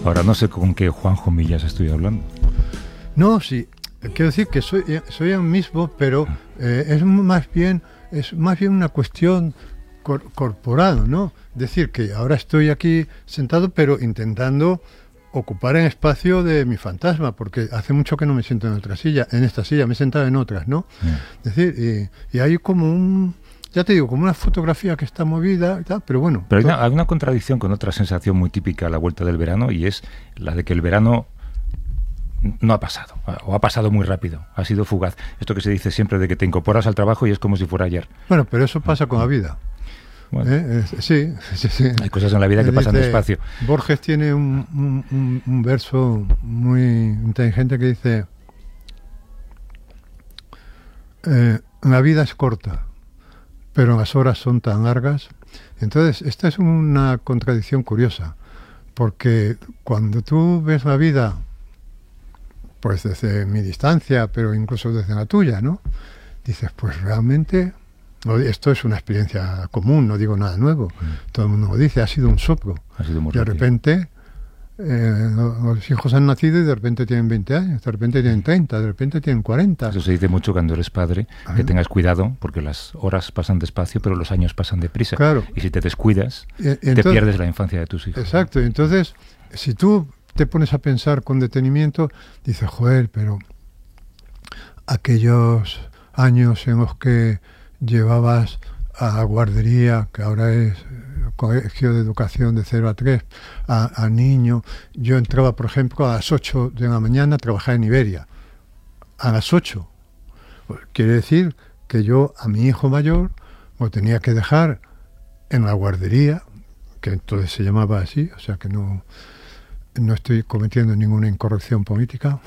Ahora no sé con qué Juanjo Millas estoy hablando. No, sí, quiero decir que soy el mismo, pero es más bien una cuestión corporal, ¿no? Decir que ahora estoy aquí sentado, pero intentando ocupar el espacio de mi fantasma, porque hace mucho que no me siento en esta silla, me he sentado en otras, ¿no? Es decir, y hay como ya te digo, como una fotografía que está movida y tal, pero bueno. Pero hay una contradicción con otra sensación muy típica a la vuelta del verano, y es la de que el verano no ha pasado, o ha pasado muy rápido, ha sido fugaz. Esto que se dice siempre de que te incorporas al trabajo y es como si fuera ayer. Bueno, pero eso pasa con la vida. Bueno, sí. Hay cosas en la vida que pasan despacio. Borges tiene un verso muy inteligente que dice: la vida es corta, pero las horas son tan largas. Entonces, esta es una contradicción curiosa, porque cuando tú ves la vida, pues desde mi distancia, pero incluso desde la tuya, ¿no? Dices, pues realmente, esto es una experiencia común, no digo nada nuevo. Todo el mundo lo dice, ha sido un soplo. Ha sido muy de repente, los hijos han nacido y de repente tienen 20 años, de repente tienen 30, de repente tienen 40. Eso se dice mucho cuando eres padre, que tengas cuidado, porque las horas pasan despacio, pero los años pasan deprisa. Claro. Y si te descuidas, te pierdes la infancia de tus hijos. Exacto. Entonces, si tú te pones a pensar con detenimiento, dices, joder, pero aquellos años en los que llevabas a la guardería, que ahora es colegio de educación de 0 a 3, a niño. Yo entraba, por ejemplo, a las 8 de la mañana a trabajar en Iberia. A las 8. Pues quiere decir que yo a mi hijo mayor lo tenía que dejar en la guardería, que entonces se llamaba así, o sea que no estoy cometiendo ninguna incorrección política.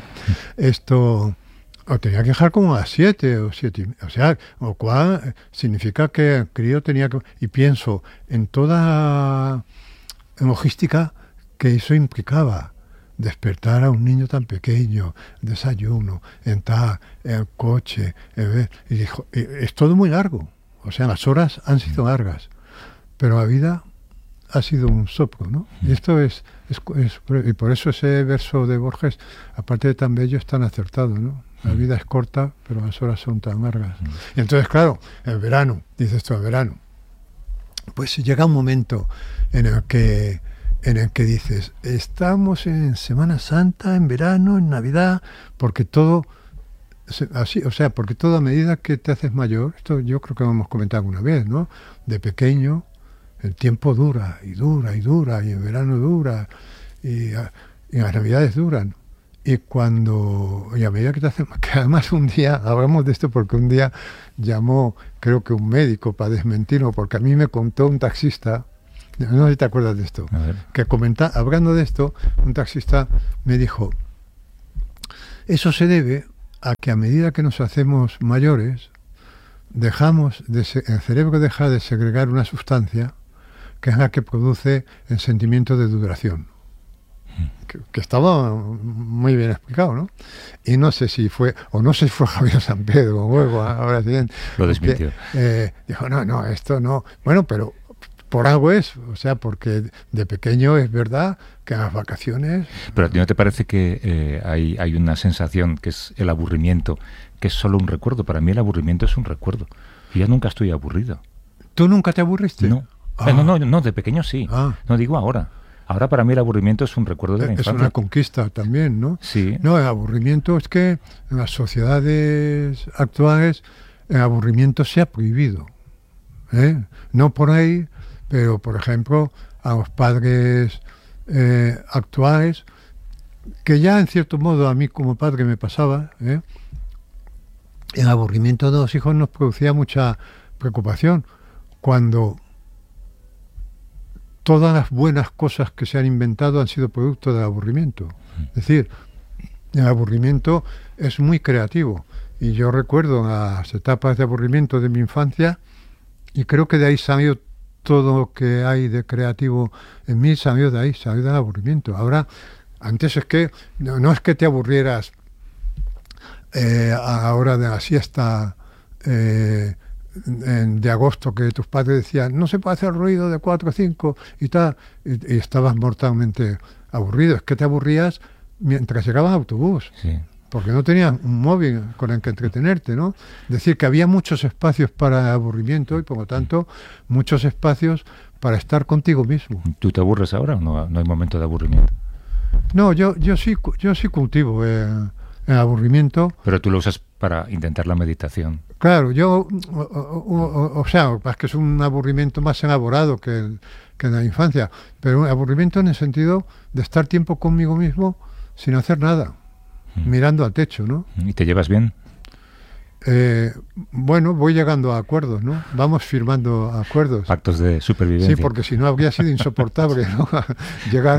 Esto lo tenía que dejar como a las 7 o 7, o sea, lo cual significa que el crío tenía que... Y pienso en toda logística que eso implicaba. Despertar a un niño tan pequeño, desayuno, entrar en el coche, y dijo, es todo muy largo. O sea, las horas han sido largas, pero la vida ha sido un soplo, ¿no? Y esto es y por eso ese verso de Borges, aparte de tan bello, es tan acertado, ¿no? La vida es corta, pero las horas son tan largas. Y entonces, claro, el verano, dices tú, el verano, pues llega un momento en el que dices, estamos en Semana Santa, en verano, en Navidad, porque todo así, o sea, porque toda medida que te haces mayor, esto yo creo que lo hemos comentado alguna vez, ¿no? De pequeño el tiempo dura, y el verano dura, y las Navidades duran. Y a medida que te hacen, que además un día, hablamos de esto porque un día llamó, creo que un médico para desmentirlo, porque a mí me contó un taxista, no sé si te acuerdas de esto, que hablando de esto, un taxista me dijo, eso se debe a que a medida que nos hacemos mayores, el cerebro deja de segregar una sustancia que es la que produce el sentimiento de duración. Que estaba muy bien explicado, ¿no? Y no sé si fue Javier San Pedro o luego, ahora sí. Lo desmintió. Dijo, no, esto no. Bueno, pero por algo es, o sea, porque de pequeño es verdad que en las vacaciones... Pero ¿a ti no te parece que hay una sensación que es el aburrimiento, que es solo un recuerdo? Para mí el aburrimiento es un recuerdo. Yo nunca estoy aburrido. ¿Tú nunca te aburriste? No. No, de pequeño sí. No digo ahora. Ahora para mí el aburrimiento es un recuerdo de la infancia. Es una conquista también, ¿no? Sí. No, el aburrimiento es que en las sociedades actuales el aburrimiento se ha prohibido. No por ahí, pero por ejemplo a los padres actuales, que ya en cierto modo a mí como padre me pasaba, el aburrimiento de los hijos nos producía mucha preocupación cuando todas las buenas cosas que se han inventado han sido producto del aburrimiento. Es decir, el aburrimiento es muy creativo. Y yo recuerdo las etapas de aburrimiento de mi infancia y creo que de ahí salió todo lo que hay de creativo en mí, salió de ahí, salió del aburrimiento. Ahora, antes es que no es que te aburrieras a la hora de la siesta de agosto, que tus padres decían no se puede hacer ruido de 4 o 5 y tal, y estabas mortalmente aburrido. Es que te aburrías mientras llegaba el autobús. Sí. Porque no tenías un móvil con el que entretenerte, ¿no? Es decir, que había muchos espacios para aburrimiento y, por lo tanto, muchos espacios para estar contigo mismo. ¿Tú te aburres ahora o no hay momento de aburrimiento? No, yo sí cultivo el aburrimiento. Pero tú lo usas para intentar la meditación. Claro, yo, o sea, es que es un aburrimiento más elaborado que en la infancia, pero un aburrimiento en el sentido de estar tiempo conmigo mismo sin hacer nada. Mirando al techo, ¿no? ¿Y te llevas bien? Bueno, voy llegando a acuerdos, ¿no? Vamos firmando acuerdos. Pactos de supervivencia. Sí, porque si no habría sido insoportable, ¿no? llegar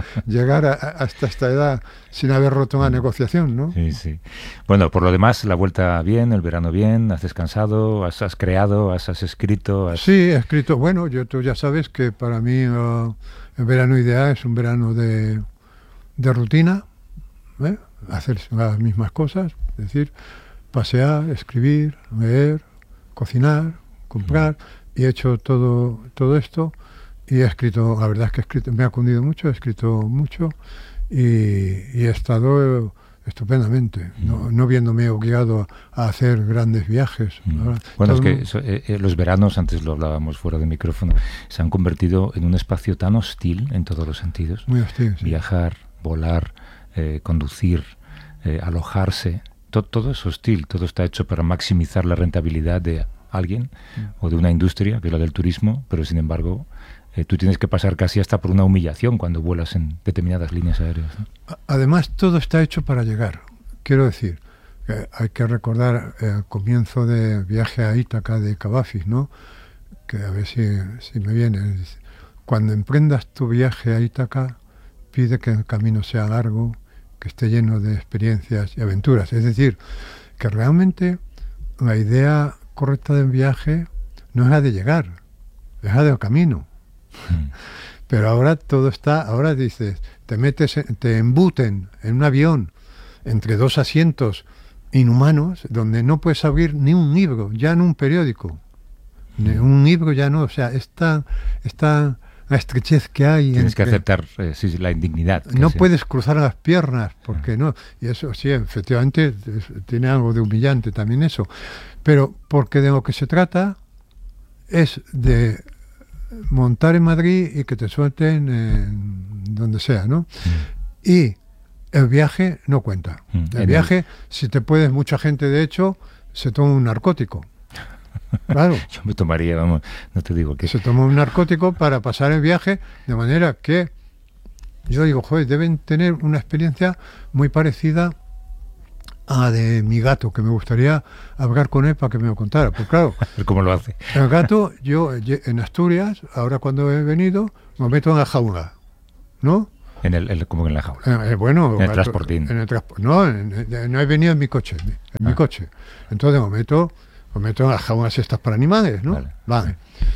hasta esta edad sin haber roto una negociación, ¿no? Sí, sí. Bueno, por lo demás, la vuelta bien, el verano bien, has descansado, has creado, has escrito. Sí, he escrito. Bueno, tú ya sabes que para mí el verano ideal es un verano de rutina, ¿eh? Hacer las mismas cosas, es decir, pasear, escribir, leer, cocinar, comprar, y he hecho todo esto y he escrito, la verdad es que me ha cundido mucho, he escrito mucho y he estado estupendamente, no viéndome obligado a hacer grandes viajes. Bueno, es que los veranos, antes lo hablábamos fuera de micrófono, se han convertido en un espacio tan hostil en todos los sentidos. Muy hostil, sí. Viajar, volar, conducir, alojarse, todo es hostil, todo está hecho para maximizar la rentabilidad de alguien o de una industria, que es la del turismo, pero sin embargo tú tienes que pasar casi hasta por una humillación cuando vuelas en determinadas líneas aéreas, ¿no? Además, todo está hecho para llegar. Quiero decir, hay que recordar el comienzo de viaje a Ítaca de Cavafis, ¿no? Que a ver si me viene. Cuando emprendas tu viaje a Ítaca, pide que el camino sea largo, que esté lleno de experiencias y aventuras. Es decir, que realmente la idea correcta del viaje no es la de llegar, es la del camino. Pero ahora ahora dices, te embuten en un avión entre dos asientos inhumanos donde no puedes abrir ni un libro, ya en un periódico. Ni un libro ya no, o sea, está la estrechez que hay. Tienes que aceptar la indignidad. No puedes cruzar las piernas, porque no. Y eso sí, efectivamente, tiene algo de humillante también eso. Pero porque de lo que se trata es de montar en Madrid y que te suelten en donde sea, ¿no? Y el viaje no cuenta. El viaje, si te puedes, mucha gente de hecho se toma un narcótico. Claro. Yo me tomaría, vamos, no te digo que... Se toma un narcótico para pasar el viaje, de manera que yo digo, joder, deben tener una experiencia muy parecida a la de mi gato, que me gustaría hablar con él para que me lo contara. Pues claro, ¿cómo lo hace? El gato, yo en Asturias, ahora cuando he venido, me meto en la jaula, ¿no? Como en la jaula. Bueno, en el transportín. No he venido en mi coche, mi coche. Entonces me meto en las jaulas estas para animales, ¿no? Vale.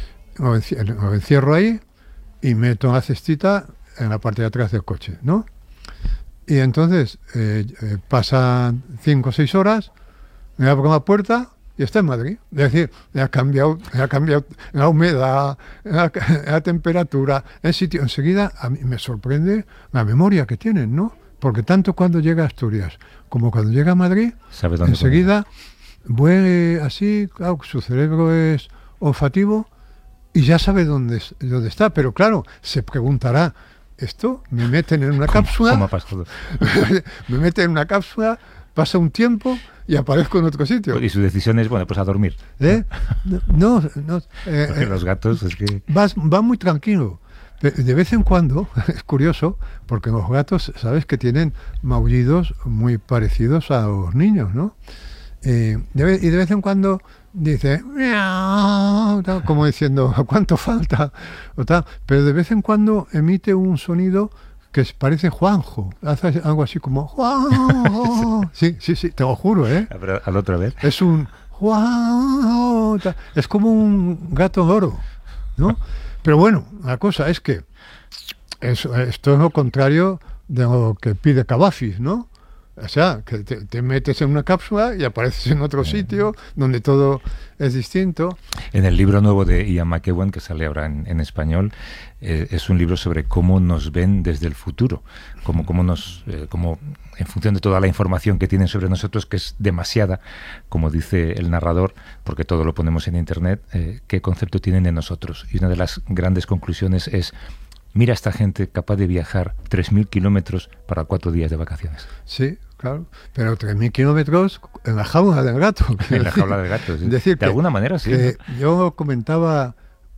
Lo encierro ahí y meto la cestita en la parte de atrás del coche, ¿no? Y entonces pasan 5 o 6 horas, me abro la puerta y está en Madrid. Es decir, ha cambiado la humedad, la temperatura, el sitio. Enseguida a mí me sorprende la memoria que tienen, ¿no? Porque tanto cuando llega a Asturias como cuando llega a Madrid, enseguida vuelve así, claro, su cerebro es olfativo y ya sabe dónde está. Pero claro, se preguntará, ¿esto me meten en una cápsula? ¿Cómo ha pasado? Me meten en una cápsula, pasa un tiempo y aparezco en otro sitio. Y su decisión es, bueno, pues a dormir. No. Porque los gatos es que... Va muy tranquilo. De vez en cuando, es curioso, porque los gatos, sabes que tienen maullidos muy parecidos a los niños, ¿no? Y de vez en cuando dice, miau, tal, como diciendo, ¿a cuánto falta? O tal. Pero de vez en cuando emite un sonido que parece Juanjo. Hace algo así como, Juanjo. Sí, te lo juro, ¿eh? Pero al otra vez. Es un Juanjo. Tal. Es como un gato loro, ¿no? Pero bueno, la cosa es que esto es lo contrario de lo que pide Cavafis, ¿no? O sea, que te metes en una cápsula y apareces en otro sitio donde todo es distinto. En el libro nuevo de Ian McEwan, que sale ahora en español, es un libro sobre cómo nos ven desde el futuro, cómo en función de toda la información que tienen sobre nosotros, que es demasiada, como dice el narrador, porque todo lo ponemos en Internet, qué concepto tienen de nosotros. Y una de las grandes conclusiones es: mira a esta gente capaz de viajar 3.000 kilómetros para 4 días de vacaciones. Sí, claro, pero 3.000 kilómetros en la jaula del gato. En la jaula del gato, sí. Decir de alguna manera, sí. Yo comentaba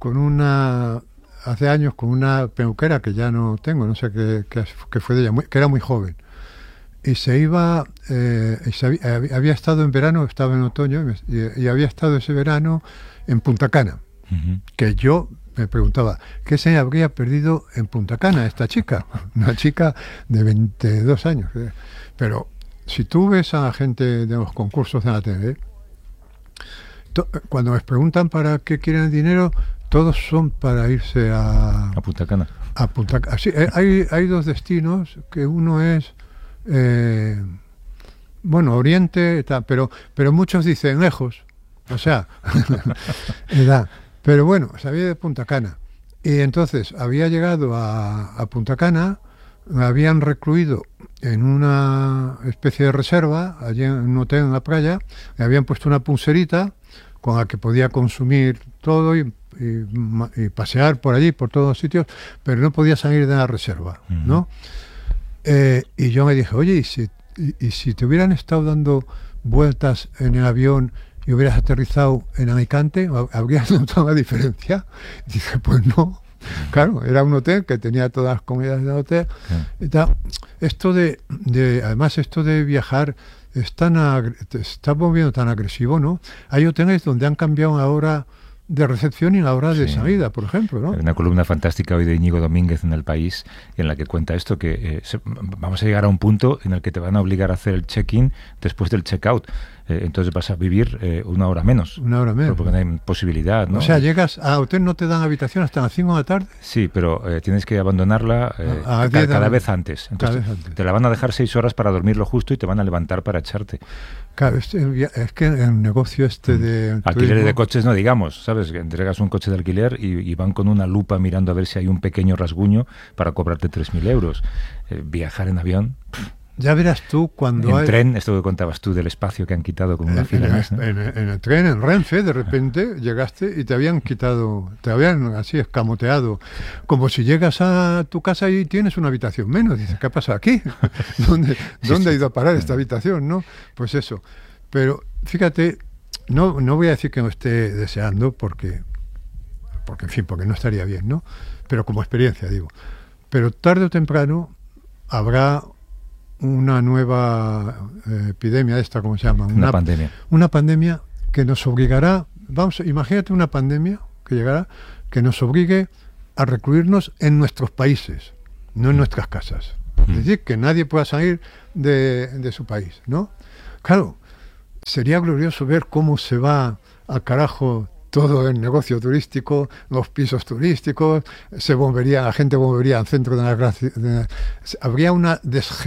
hace años con una peluquera que ya no tengo, no sé qué fue de ella, que era muy joven. Y se iba, había estado en verano, estaba en otoño, y había estado ese verano en Punta Cana, que yo me preguntaba, ¿qué se habría perdido en Punta Cana esta chica? Una chica de 22 años. Pero si tú ves a la gente de los concursos de la TV, cuando les preguntan para qué quieren el dinero, todos son para irse a Punta Cana. A Punta Cana. Sí, hay dos destinos, que uno es, Oriente, pero muchos dicen lejos. O sea, edad. Pero bueno, sabía de Punta Cana. Y entonces había llegado a Punta Cana, me habían recluido en una especie de reserva, allí en un hotel en la playa, me habían puesto una pulserita con la que podía consumir todo y pasear por allí, por todos los sitios, pero no podía salir de la reserva, ¿no? Y yo me dije, oye, ¿y si te hubieran estado dando vueltas en el avión y hubieras aterrizado en Alicante, ¿habrías notado la diferencia? Y dije, pues no. Claro, era un hotel que tenía todas las comidas del hotel. Y tal. Además, esto de viajar se está volviendo tan agresivo, ¿no? Hay hoteles donde han cambiado la hora de recepción y la hora de salida, por ejemplo, ¿no? Hay una columna fantástica hoy de Íñigo Domínguez en El País en la que cuenta esto, que vamos a llegar a un punto en el que te van a obligar a hacer el check-in después del check-out. Entonces vas a vivir una hora menos. Una hora menos. Porque no hay posibilidad, ¿no? O sea, llegas al hotel, no te dan habitación hasta las 5 de la tarde. Sí, pero tienes que abandonarla cada vez antes. Entonces te la van a dejar 6 horas para dormir lo justo y te van a levantar para echarte. Claro, es que el negocio de alquiler de coches, no digamos, ¿sabes? Que entregas un coche de alquiler y van con una lupa mirando a ver si hay un pequeño rasguño para cobrarte 3.000 euros. Viajar en avión... Ya verás tú cuando en tren, esto que contabas tú del espacio que han quitado con una fila más, ¿no? En el tren, en Renfe, de repente llegaste y te habían quitado, te habían así escamoteado, como si llegas a tu casa y tienes una habitación menos. Dices, ¿qué pasa aquí? ¿Dónde ha ido a parar esta habitación, no? Pues eso. Pero fíjate, no voy a decir que no esté deseando, porque en fin, porque no estaría bien, ¿no? Pero como experiencia, digo. Pero tarde o temprano habrá una nueva epidemia, ¿cómo se llama? Una pandemia. Una pandemia que nos obligará, imagínate una pandemia que llegará, que nos obligue a recluirnos en nuestros países, no en nuestras casas. Es decir, que nadie pueda salir de su país, ¿no? Claro, sería glorioso ver cómo se va al carajo todo el negocio turístico, los pisos turísticos, la gente volvería al centro de la habría una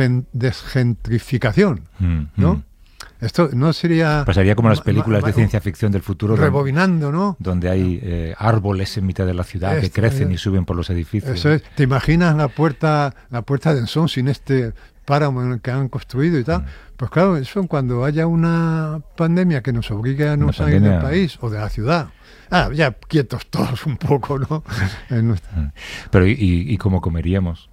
desgentrificación, ¿no? Esto no sería... Pasaría como las películas de ciencia ficción del futuro. Rebobinando, ¿no? Donde hay árboles en mitad de la ciudad que crecen y suben por los edificios. Eso es. ¿Te imaginas la puerta de Ensón sin este páramo en el que han construido y tal? Pues claro, eso cuando haya una pandemia que nos obligue a no salir del país o de la ciudad. Ya quietos todos un poco, ¿no? Pero ¿y cómo comeríamos?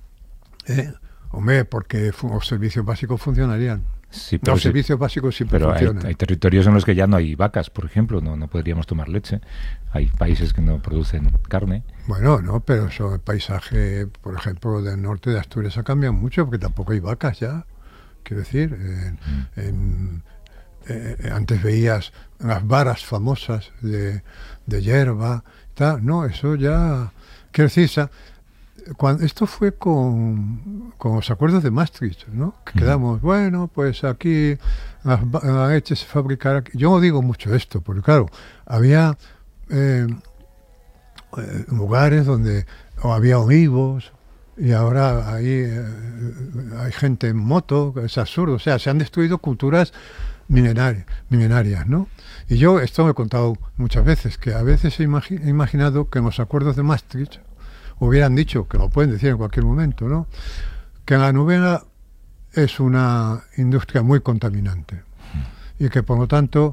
Hombre, porque los servicios básicos funcionarían. Sí, pero los servicios básicos siempre funcionan. Hay territorios en los que ya no hay vacas, por ejemplo, no podríamos tomar leche. Hay países que no producen carne. Bueno, no, pero eso, el paisaje, por ejemplo, del norte de Asturias ha cambiado mucho, porque tampoco hay vacas ya. Quiero decir, antes veías las varas famosas de hierba, tal. No, eso ya... Quiero decir, esto fue con los acuerdos de Maastricht, ¿no? Que quedamos, bueno, pues aquí la leche se fabricará. Yo no digo mucho esto, porque claro, había lugares donde había olivos, y ahora hay gente en moto, es absurdo. O sea, se han destruido culturas milenarias, ¿no? Y yo esto me he contado muchas veces, que a veces he imaginado que en los acuerdos de Maastricht hubieran dicho, que lo pueden decir en cualquier momento, ¿no?, que la novela es una industria muy contaminante y que por lo tanto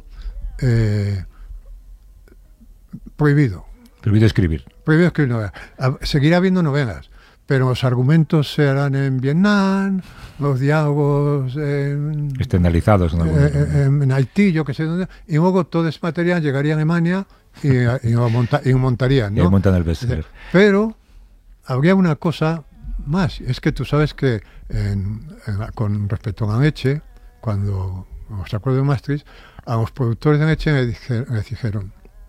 prohibido escribir. Prohibido escribir novelas. Seguirá habiendo novelas, pero los argumentos se harán en Vietnam, los diálogos externalizados, ¿no? En Haití, yo que sé dónde, y luego todo ese material llegaría a Alemania y lo montarían, ¿no? Y montan el bestseller. Pero habría una cosa más, es que tú sabes que con respecto a la leche, cuando los acuerdos de Maastricht, a los productores de leche les dijeron: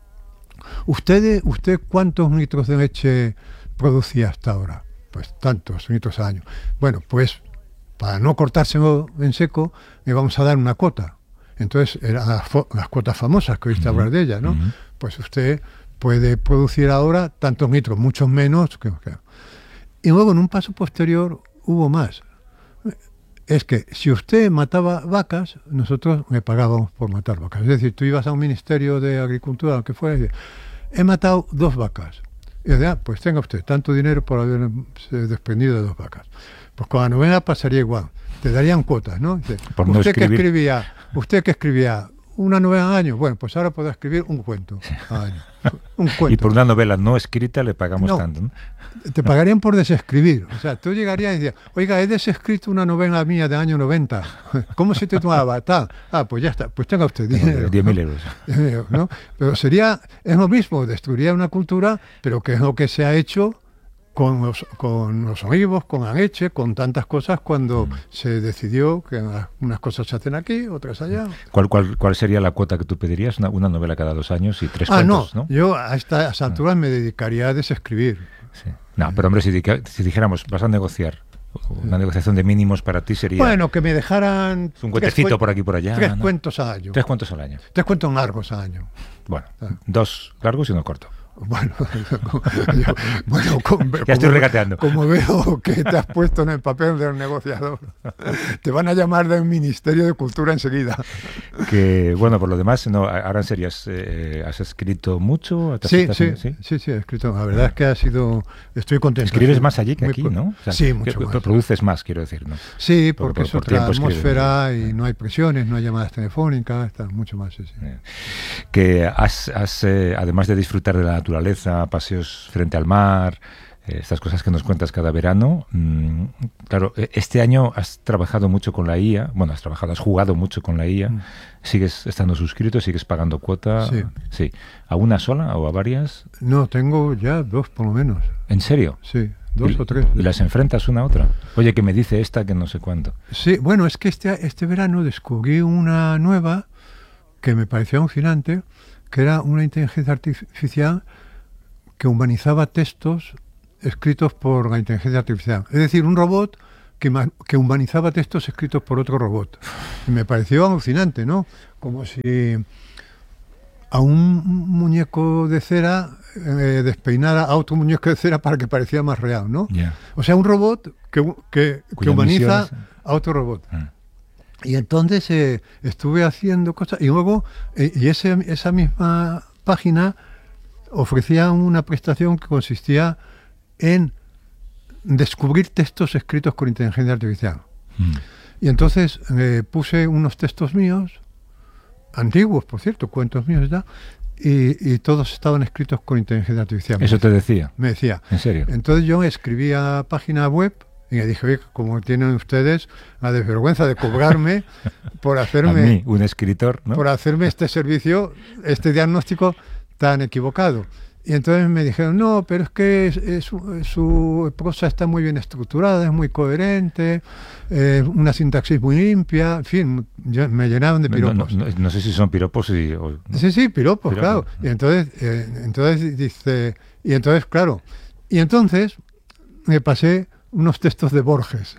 ¿Usted cuántos litros de leche producía hasta ahora? Pues tantos litros al año. Bueno, pues para no cortárselo en seco, le vamos a dar una cuota. Entonces, eran las cuotas famosas, que oíste hablar de ellas, ¿no? Pues usted puede producir ahora tantos litros, muchos menos. Y luego, en un paso posterior, hubo más. Es que si usted mataba vacas, nosotros le pagábamos por matar vacas. Es decir, tú ibas a un ministerio de Agricultura, lo que fuera, y dices: he matado 2 vacas. Y decía: pues tenga usted tanto dinero por haber desprendido de 2 vacas. Pues con la novela pasaría igual. Te darían cuotas, ¿no? Dice, por no escribir. Usted que escribía una novela al año, bueno, pues ahora podrá escribir un cuento al año. Un cuento. Y por una novela no escrita le pagamos tanto, ¿no? Te pagarían por desescribir. O sea, tú llegarías y decías: oiga, he desescrito una novela mía del año 90. ¿Cómo se titulaba? Tal. Pues ya está. Pues tenga usted dinero. 10.000 euros. ¿No? Pero es lo mismo, destruiría una cultura, pero que es lo que se ha hecho con los olivos, con la leche, con tantas cosas, cuando se decidió que unas cosas se hacen aquí, otras allá. ¿Cuál sería la cuota que tú pedirías? Una novela cada 2 años y 3 cuentos, ¿no? Yo a estas alturas me dedicaría a desescribir. Sí. No, pero hombre, si dijéramos, vas a negociar, una negociación de mínimos para ti sería... Bueno, que me dejaran... un cuentecito por aquí y por allá. 3 cuentos al año. 3 cuentos al año. 3 cuentos largos al año. Bueno, 2 largos y 1 corto. Bueno, ya estoy regateando. Como veo que te has puesto en el papel del negociador, te van a llamar del Ministerio de Cultura enseguida. Que bueno, por lo demás, no, ahora en serio, ¿has escrito mucho? Sí, he escrito. La verdad es que estoy contento. Escribes más allí que aquí, ¿no? O sea, sí, mucho más. Produces más, quiero decir, ¿no? Sí, porque es otra atmósfera y no hay presiones, no hay llamadas telefónicas, está mucho más. Sí. Que has además de disfrutar de la naturaleza, paseos frente al mar, estas cosas que nos cuentas cada verano. Claro, este año has trabajado mucho con la IA, has jugado mucho con la IA, sigues estando suscrito, sigues pagando cuota. Sí. ¿A una sola o a varias? No, tengo ya 2 por lo menos. ¿En serio? Sí, 2 o 3. ¿Y las enfrentas una a otra? Oye, que me dice esta que no sé cuánto. Sí, bueno, es que este verano descubrí una nueva que me pareció alucinante, que era una inteligencia artificial que humanizaba textos escritos por la inteligencia artificial. Es decir, un robot que humanizaba textos escritos por otro robot. Y me pareció alucinante, ¿no? Como si a un muñeco de cera despeinara a otro muñeco de cera para que pareciera más real, ¿no? Yeah. O sea, un robot que humaniza a otro robot. Y entonces estuve haciendo cosas y luego esa misma página ofrecía una prestación que consistía en descubrir textos escritos con inteligencia artificial. Y entonces puse unos textos míos, antiguos, por cierto, cuentos míos y todos estaban escritos con inteligencia artificial. ¿Eso te decía? Me decía. ¿En serio? Entonces yo escribía página web y le dije: oye, como tienen ustedes la desvergüenza de cobrarme por hacerme... A mí, un escritor, ¿no? Por hacerme este servicio, este diagnóstico tan equivocado. Y entonces me dijeron: no, pero es que su prosa está muy bien estructurada, es muy coherente, una sintaxis muy limpia, en fin, me llenaron de piropos. No sé si son piropos ¿no? Sí, piropos, claro. Y entonces claro, y entonces me pasé unos textos de Borges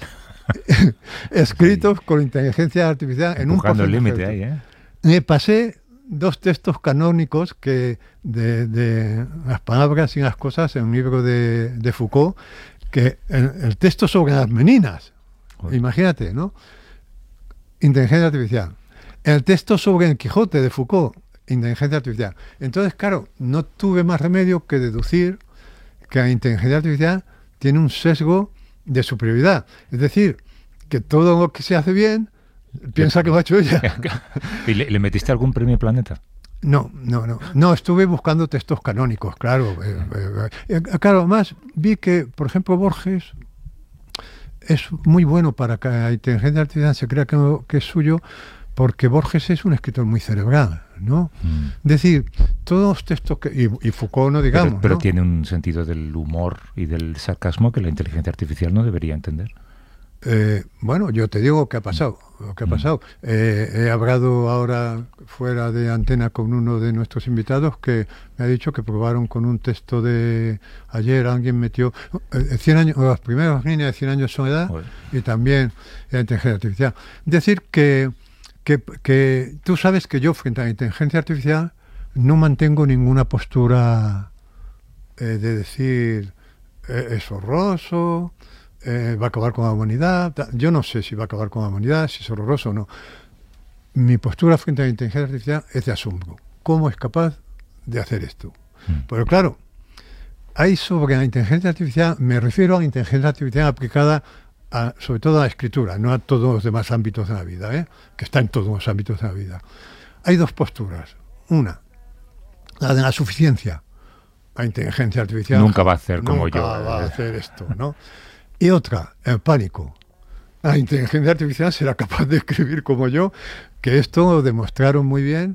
escritos con inteligencia artificial en un el límite ahí, ¿eh? Me pasé 2 textos canónicos de las palabras y las cosas en un libro de Foucault, que el texto sobre las meninas, imagínate, ¿no? Inteligencia artificial. El texto sobre el Quijote de Foucault, inteligencia artificial. Entonces, claro, no tuve más remedio que deducir que la inteligencia artificial tiene un sesgo de superioridad. Es decir, que todo lo que se hace bien, piensa que lo ha hecho ella. ¿Y le metiste algún premio Planeta? No, estuve buscando textos canónicos, claro. Claro, además vi que, por ejemplo, Borges es muy bueno para que la inteligencia artificial se crea que es suyo, porque Borges es un escritor muy cerebral, ¿no? Es decir, todos los textos y Foucault no digamos, pero ¿no? Tiene un sentido del humor y del sarcasmo que la inteligencia artificial no debería entender. Bueno, yo te digo lo que ha pasado. He hablado ahora fuera de antena con uno de nuestros invitados que me ha dicho que probaron con un texto de ayer, alguien metió 100 años, las primeras líneas de 100 años de soledad y también la inteligencia artificial. Es decir, que tú sabes que yo frente a la inteligencia artificial no mantengo ninguna postura de decir es horroroso, va a acabar con la humanidad. Yo no sé si va a acabar con la humanidad, si es horroroso o no. Mi postura frente a la inteligencia artificial es de asombro. ¿Cómo es capaz de hacer esto? Pero claro, hay sobre la inteligencia artificial, me refiero a la inteligencia artificial aplicada sobre todo a la escritura, no a todos los demás ámbitos de la vida, que está en todos los ámbitos de la vida. Hay dos posturas. Una, la de la suficiencia. La inteligencia artificial nunca va a hacer como yo. Nunca va a hacer esto, ¿no? Y otra, el pánico. La inteligencia artificial será capaz de escribir como yo, que esto lo demostraron muy bien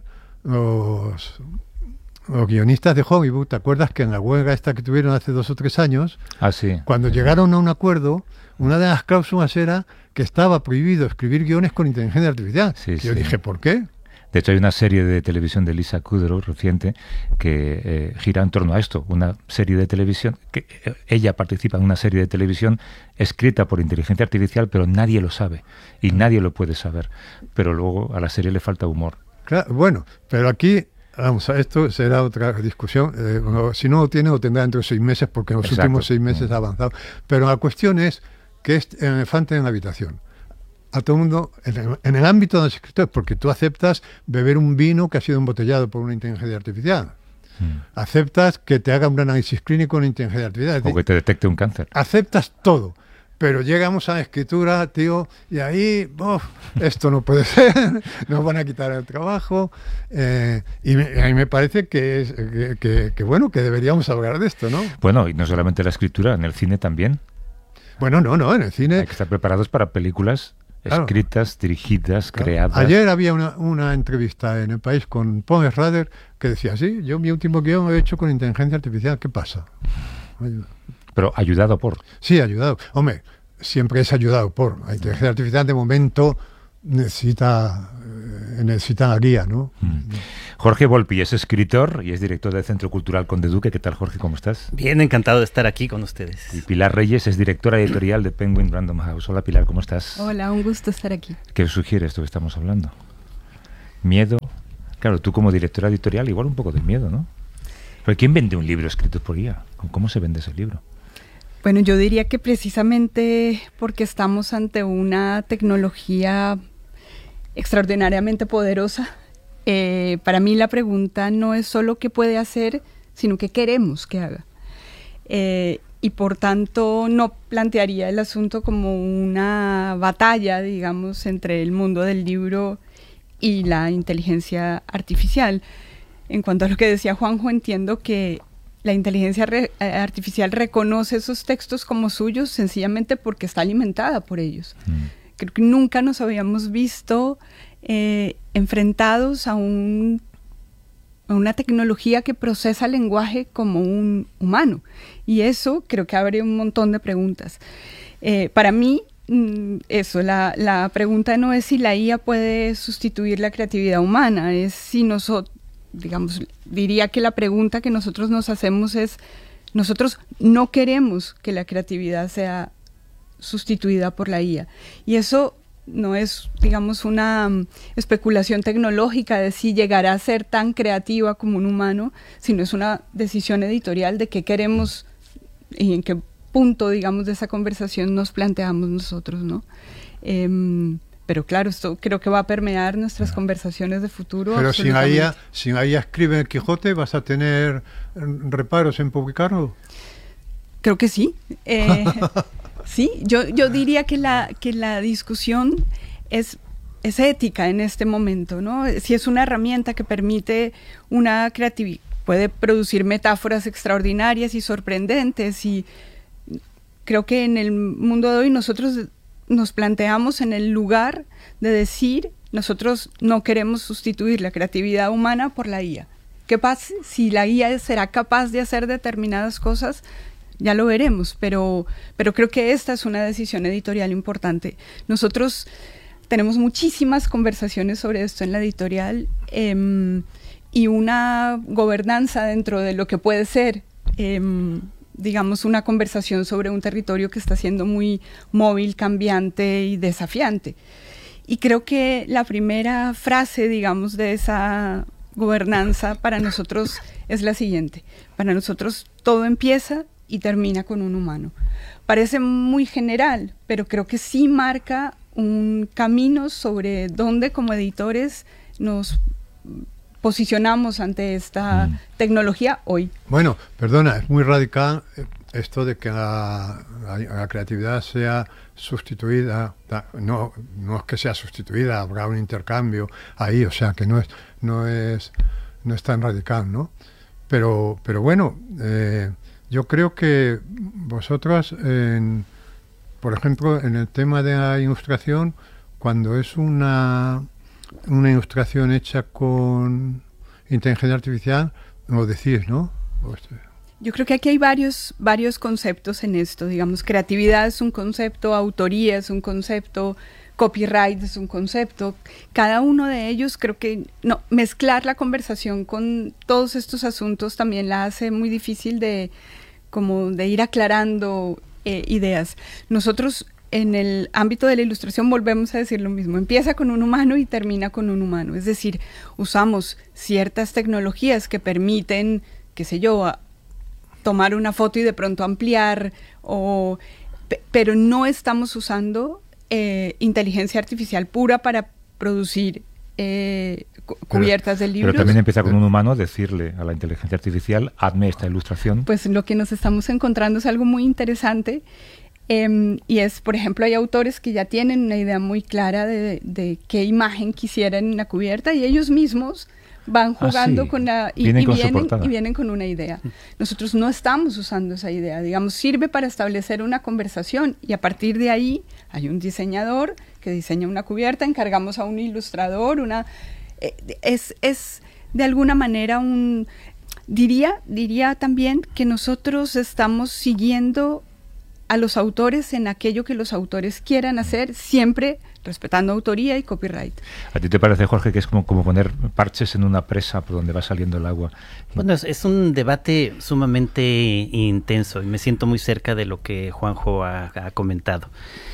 los guionistas de Hollywood. ¿Te acuerdas que en la huelga esta que tuvieron hace 2 o 3 años, sí, cuando llegaron a un acuerdo, una de las cláusulas era que estaba prohibido escribir guiones con inteligencia artificial? Sí, yo dije, ¿por qué? De hecho, hay una serie de televisión de Lisa Kudrow reciente que gira en torno a esto. Una serie de televisión, que ella participa en una serie de televisión escrita por inteligencia artificial, pero nadie lo sabe y nadie lo puede saber. Pero luego a la serie le falta humor. Claro, bueno, pero aquí, vamos, esto será otra discusión. Si no lo tiene, lo tendrá dentro de 6 meses, porque en los últimos 6 meses ha avanzado. Pero la cuestión es que es el elefante en la habitación. A todo el mundo, en el ámbito de los escritores, porque tú aceptas beber un vino que ha sido embotellado por una inteligencia artificial. Aceptas que te haga un análisis clínico con inteligencia artificial. O que te detecte un cáncer. Aceptas todo. Pero llegamos a la escritura, tío, y ahí, esto no puede ser, nos van a quitar el trabajo. Y a mí me parece que bueno, que deberíamos hablar de esto, ¿no? Bueno, y no solamente la escritura, en el cine también. Bueno, no, en el cine... Hay que estar preparados para películas escritas, dirigidas, creadas. Ayer había una entrevista en El País con Paul Schrader que decía, sí, yo mi último guión lo he hecho con inteligencia artificial, ¿qué pasa? Pero ayudado por... Sí, ayudado. Hombre, siempre es ayudado por. La inteligencia artificial de momento necesita la guía, ¿no? Jorge Volpi es escritor y es director del Centro Cultural Conde Duque. ¿Qué tal, Jorge? ¿Cómo estás? Bien, encantado de estar aquí con ustedes. Y Pilar Reyes es directora editorial de Penguin Random House. Hola, Pilar, ¿cómo estás? Hola, un gusto estar aquí. ¿Qué sugiere esto que estamos hablando? Miedo. Claro, tú como directora editorial, igual un poco de miedo, ¿no? Pero ¿quién vende un libro escrito por IA? ¿Cómo se vende ese libro? Bueno, yo diría que precisamente porque estamos ante una tecnología extraordinariamente poderosa, para mí la pregunta no es solo qué puede hacer, sino qué queremos que haga. Y por tanto no plantearía el asunto como una batalla, digamos, entre el mundo del libro y la inteligencia artificial. En cuanto a lo que decía Juanjo, entiendo que la inteligencia artificial reconoce esos textos como suyos sencillamente porque está alimentada por ellos. Creo que nunca nos habíamos visto enfrentados a una tecnología que procesa el lenguaje como un humano. Y eso creo que abre un montón de preguntas. Para mí, la pregunta no es si la IA puede sustituir la creatividad humana, es si nosotros, digamos, diría que la pregunta que nosotros nos hacemos es, nosotros no queremos que la creatividad sea sustituida por la IA. Y eso no es, digamos, una especulación tecnológica de si llegará a ser tan creativa como un humano, sino es una decisión editorial de qué queremos y en qué punto, digamos, de esa conversación nos planteamos nosotros, ¿no? Pero claro, esto creo que va a permear nuestras conversaciones de futuro. Pero sin ella escribe el Quijote, ¿vas a tener reparos en publicarlo? Creo que sí. Sí, yo diría que la discusión es ética en este momento, ¿no? Si es una herramienta que permite una creatividad, puede producir metáforas extraordinarias y sorprendentes, y creo que en el mundo de hoy nosotros nos planteamos en el lugar de decir, nosotros no queremos sustituir la creatividad humana por la IA. ¿Qué pasa si la IA será capaz de hacer determinadas cosas? Ya lo veremos, pero creo que esta es una decisión editorial importante. Nosotros tenemos muchísimas conversaciones sobre esto en la editorial, y una gobernanza dentro de lo que puede ser, digamos, una conversación sobre un territorio que está siendo muy móvil, cambiante y desafiante. Y creo que la primera frase, digamos, de esa gobernanza para nosotros es la siguiente: para nosotros todo empieza y termina con un humano. Parece muy general, pero creo que sí marca un camino sobre dónde como editores nos posicionamos ante esta tecnología hoy. Bueno, perdona, es muy radical esto de que la creatividad sea sustituida. No es que sea sustituida, habrá un intercambio ahí, o sea que no es tan radical, ¿no? Pero bueno, yo creo que vosotras, por ejemplo, en el tema de la ilustración, cuando es una ilustración hecha con inteligencia artificial, lo decís, ¿no? Yo creo que aquí hay varios conceptos en esto. Digamos, creatividad es un concepto, autoría es un concepto, copyright es un concepto. Cada uno de ellos, creo que mezclar la conversación con todos estos asuntos también la hace muy difícil de ir aclarando ideas. Nosotros, en el ámbito de la ilustración, volvemos a decir lo mismo: empieza con un humano y termina con un humano. Es decir, usamos ciertas tecnologías que permiten, qué sé yo, tomar una foto y de pronto ampliar, pero no estamos usando inteligencia artificial pura para producir cubiertas de libros. Pero también empieza con un humano decirle a la inteligencia artificial: hazme esta ilustración. Pues lo que nos estamos encontrando es algo muy interesante. Y es, por ejemplo, hay autores que ya tienen una idea muy clara de qué imagen quisieran en la cubierta, y ellos mismos van jugando con la... Y vienen con una idea. Nosotros no estamos usando esa idea. Digamos, sirve para establecer una conversación, y a partir de ahí hay un diseñador que diseña una cubierta, encargamos a un ilustrador, es de alguna manera diría también que nosotros estamos siguiendo a los autores en aquello que los autores quieran hacer, siempre respetando autoría y copyright. ¿A ti te parece, Jorge, que es como poner parches en una presa por donde va saliendo el agua? Bueno, es un debate sumamente intenso, y me siento muy cerca de lo que Juanjo ha comentado.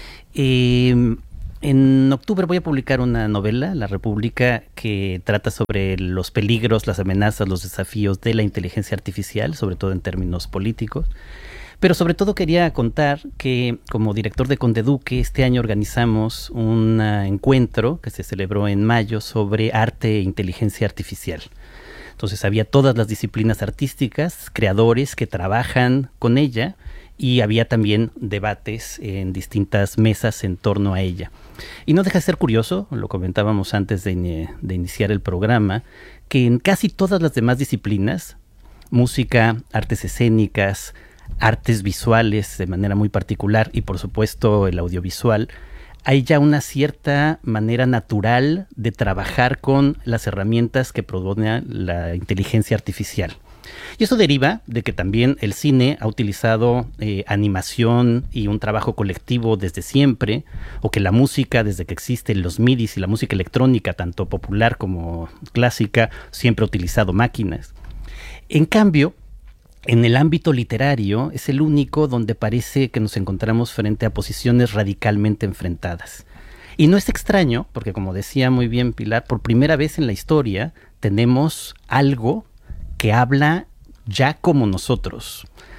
En octubre voy a publicar una novela, La República, que trata sobre los peligros, las amenazas, los desafíos de la inteligencia artificial, sobre todo en términos políticos. Pero sobre todo quería contar que, como director de Conde Duque, este año organizamos un encuentro que se celebró en mayo sobre arte e inteligencia artificial. Entonces había todas las disciplinas artísticas, creadores que trabajan con ella, y había también debates en distintas mesas en torno a ella. Y no deja de ser curioso, lo comentábamos antes de iniciar el programa, que en casi todas las demás disciplinas, música, artes escénicas, artes visuales de manera muy particular, y por supuesto el audiovisual, hay ya una cierta manera natural de trabajar con las herramientas que propone la inteligencia artificial. Y eso deriva de que también el cine ha utilizado animación y un trabajo colectivo desde siempre, o que la música, desde que existen los MIDIs y la música electrónica, tanto popular como clásica, siempre ha utilizado máquinas. En cambio, en el ámbito literario es el único donde parece que nos encontramos frente a posiciones radicalmente enfrentadas. Y no es extraño, porque como decía muy bien Pilar, por primera vez en la historia tenemos algo que habla ya como nosotros.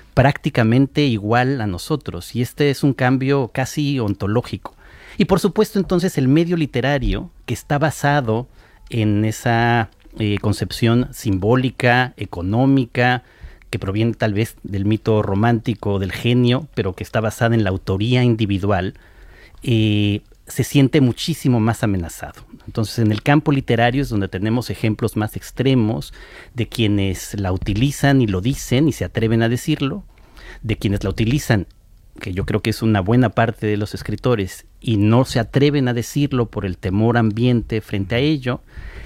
prácticamente igual a nosotros, y este es un cambio casi ontológico. Y por supuesto entonces el medio literario, que está basado en esa concepción simbólica, económica, que proviene tal vez del mito romántico del genio, pero que está basada en la autoría individual, se siente muchísimo más amenazado. Entonces, en el campo literario es donde tenemos ejemplos más extremos de quienes la utilizan y lo dicen y se atreven a decirlo, de quienes la utilizan, que yo creo que es una buena parte de los escritores, y no se atreven a decirlo por el temor ambiente frente a ello.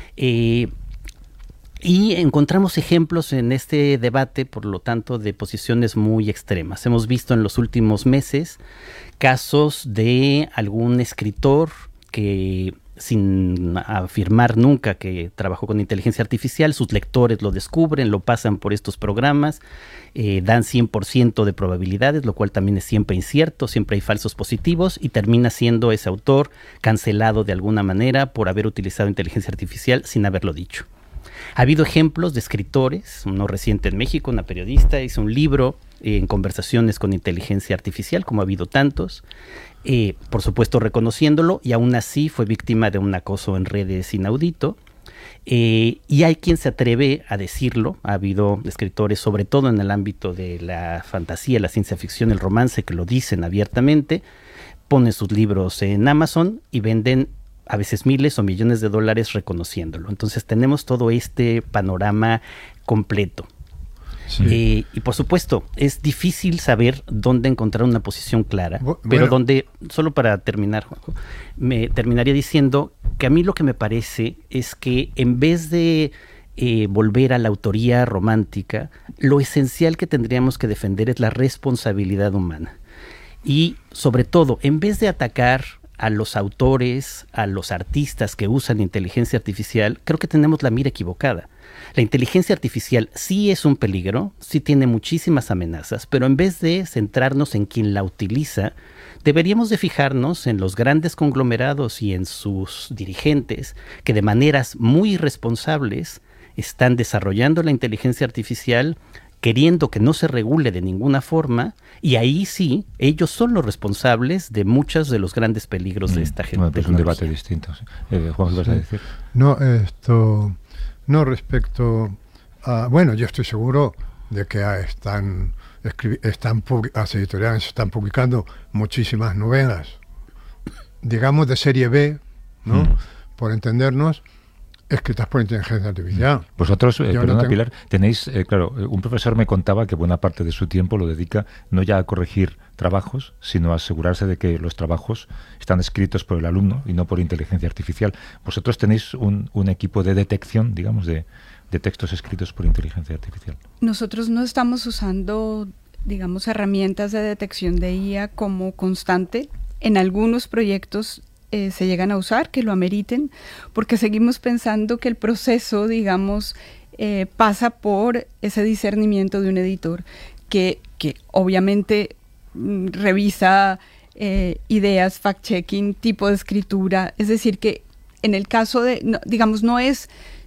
Y encontramos ejemplos en este debate, por lo tanto, de posiciones muy extremas. Hemos visto en los últimos meses casos de algún escritor que, sin afirmar nunca que trabajó con inteligencia artificial, sus lectores lo descubren, lo pasan por estos programas, dan 100% de probabilidades, lo cual también es siempre incierto, siempre hay falsos positivos, y termina siendo ese autor cancelado de alguna manera por haber utilizado inteligencia artificial sin haberlo dicho. Ha habido ejemplos de escritores, uno reciente en México, una periodista hizo un libro en conversaciones con inteligencia artificial, como ha habido tantos, por supuesto reconociéndolo, y aún así fue víctima de un acoso en redes inaudito. Y hay quien se atreve a decirlo. Ha habido escritores, sobre todo en el ámbito de la fantasía, la ciencia ficción, el romance, que lo dicen abiertamente, ponen sus libros en Amazon y venden a veces miles o millones de dólares reconociéndolo. Entonces tenemos todo este panorama completo. Sí. Y por supuesto, es difícil saber dónde encontrar una posición clara, pero donde, solo para terminar, Juanjo, me terminaría diciendo que a mí lo que me parece es que en vez de volver a la autoría romántica, lo esencial que tendríamos que defender es la responsabilidad humana. Y sobre todo, en vez de atacar a los autores, a los artistas que usan inteligencia artificial, creo que tenemos la mira equivocada. La inteligencia artificial sí es un peligro, sí tiene muchísimas amenazas, pero en vez de centrarnos en quien la utiliza, deberíamos de fijarnos en los grandes conglomerados y en sus dirigentes que de maneras muy irresponsables están desarrollando la inteligencia artificial, queriendo que no se regule de ninguna forma, y ahí sí, ellos son los responsables de muchos de los grandes peligros de esta gente. Bueno, es un debate distinto. ¿Sí? Juan, ¿qué vas a decir? No, respecto a... Bueno, yo estoy seguro de que las editoriales están publicando muchísimas novelas, digamos de serie B, ¿no? Por entendernos, escritas por inteligencia artificial. Vosotros, perdona, Pilar, tenéis, claro, un profesor me contaba que buena parte de su tiempo lo dedica no ya a corregir trabajos, sino a asegurarse de que los trabajos están escritos por el alumno y no por inteligencia artificial. Vosotros tenéis un equipo de detección, digamos, de textos escritos por inteligencia artificial. Nosotros no estamos usando, digamos, herramientas de detección de IA como constante. En algunos proyectos se llegan a usar, que lo ameriten, porque seguimos pensando que el proceso, digamos, pasa por ese discernimiento de un editor que obviamente revisa ideas, fact-checking, tipo de escritura. Es decir, que en el caso de, no, digamos, no es